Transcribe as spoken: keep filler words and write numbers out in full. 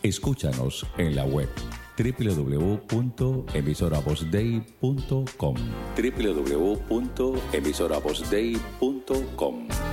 Escúchanos en la web doble u doble u doble u punto emisora voz dei punto com doble u doble u doble u punto emisora voz dei punto com.